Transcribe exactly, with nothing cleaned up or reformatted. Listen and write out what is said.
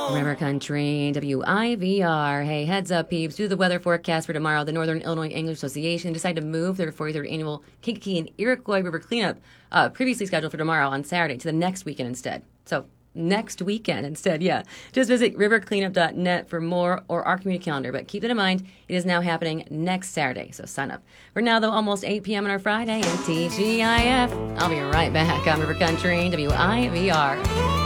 River Country, W I V R. Hey, heads up, peeps. Due to the weather forecast for tomorrow, the Northern Illinois English Association decided to move their forty-third annual Kankakee and Iroquois River cleanup, uh, previously scheduled for tomorrow on Saturday, to the next weekend instead. So, next weekend instead, yeah. Just visit river cleanup dot net for more or our community calendar. But keep that in mind, it is now happening next Saturday, so sign up. For now, though, almost eight p.m. on our Friday and T G I F. I'll be right back on River Country, W I V R.